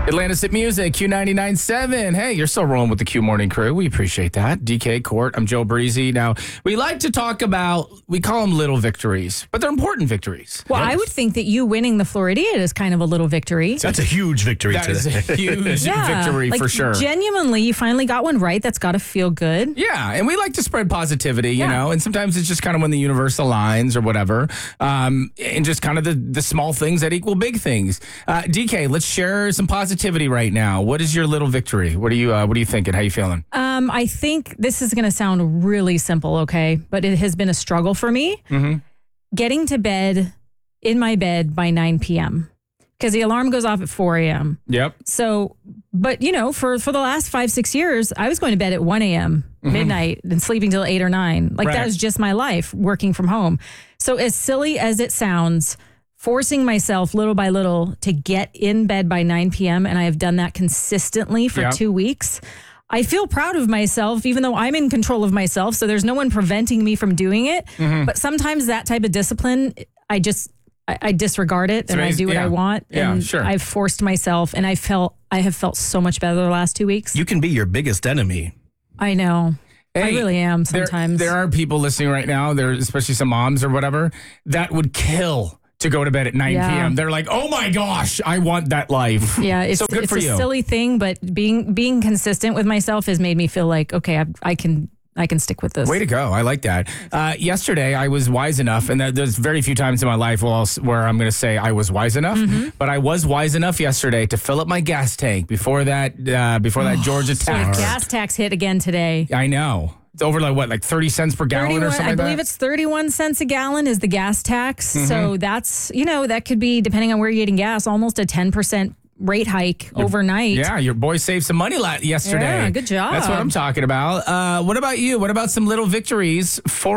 Atlantis Hit Music, Q99.7. Hey, you're still rolling with the Q Morning Crew. We appreciate that. DK Court, I'm Joe Breezy. Now, we like to talk about, we call them little victories, but they're important victories. Well, I would think that you winning the Floridian is kind of a little victory. That's a huge victory That is today. a huge victory for sure. Genuinely, you finally got one right. That's got to feel good. Yeah, and we like to spread positivity, you know, and sometimes it's just kind of when the universe aligns or whatever, and just kind of the small things that equal big things. DK, let's share some positivity right now. What is your little victory? What are you thinking? How you feeling? I think this is going to sound really simple, okay? But it has been a struggle for me. Mm-hmm. Getting to bed, in my bed by 9 p.m. because the alarm goes off at 4 a.m. Yep. So, but you know, for the last 5-6 years, I was going to bed at 1 a.m. midnight and sleeping till 8 or 9. Like that was just my life working from home. So as silly as it sounds, forcing myself little by little to get in bed by 9 p.m. and I have done that consistently for 2 weeks. I feel proud of myself, even though I'm in control of myself. So there's no one preventing me from doing it. But sometimes that type of discipline, I disregard it and I do what I want. And I've forced myself and I have felt so much better the last 2 weeks. You can be your biggest enemy. I know. Hey, I really am sometimes. There are people listening right now, especially some moms or whatever, that would kill to go to bed at 9 p.m. They're like, oh my gosh, I want that life. Yeah, it's, so good it's for a you. silly thing, but being consistent with myself has made me feel like, okay, I can stick with this. Way to go. I like that. Yesterday, I was wise enough, and there's very few times in my life where I'm going to say I was wise enough, but I was wise enough yesterday to fill up my gas tank before that Georgia tax. Gas tax hit again today. I know. It's over like 30 cents per gallon or something like that? I believe it's 31 cents a gallon is the gas tax. So that's, that could be, depending on where you're getting gas, almost a 10% rate hike overnight. Yeah, your boy saved some money yesterday. Yeah, good job. That's what I'm talking about. What about you? What about some little victories?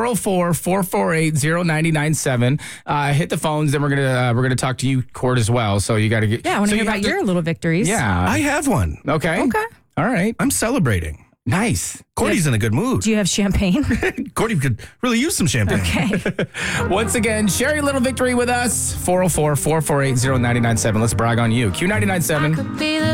404-448-0997. Hit the phones, then we're gonna talk to you, Court, as well. So you got to get. Yeah, I want to hear about your little victories. Yeah, I have one. Okay. All right. I'm celebrating. Nice. Cordy's in a good mood. Do you have champagne? Cordy could really use some champagne. Okay. Once again, share your little victory with us. 404-448-0997. Let's brag on you. Q99.7.